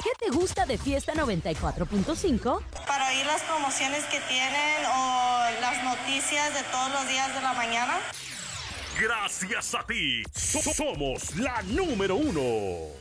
¿Qué te gusta de Fiesta 94.5? Para oír las promociones que tienen o las noticias de todos los días de la mañana. Gracias a ti, somos la número 1.